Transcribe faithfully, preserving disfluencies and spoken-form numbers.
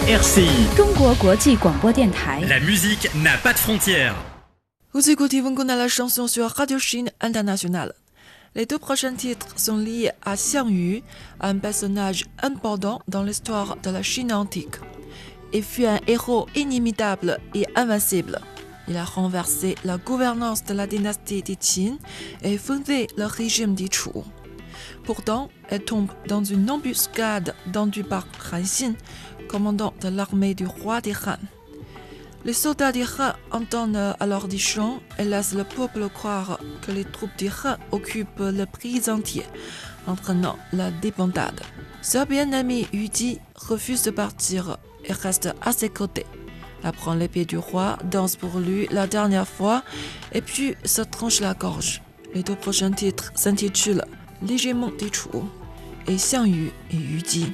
R C I 中国国际广播电台。 La musique n'a pas de frontières. Vous écoutez Vunguna la chanson sur Radio Chine Internationale. Les deux prochains titres sont liés à Xiang Yu, un personnage important dans l'histoire de la Chine antique. Il fut un héros inimitable et invincible. Il a renversé la gouvernance de la dynastie des Qin et fondé le régime des Chu. Pourtant, elle tombe dans une embuscade tendue par Han Xin, commandant de l'armée du roi des Han. Les soldats des Han entendent alors des chants et laissent le peuple croire que les troupes des Han occupent le pays entier, entraînant la débandade. Sa bien-aimée Yu Ji refuse de partir et reste à ses côtés. Elle prend l'épée du roi, danse pour lui la dernière fois et puis se tranche la gorge. Les deux prochains titres s'intitulent Légèrement des Chu et Xiang Yu et Yu Ji.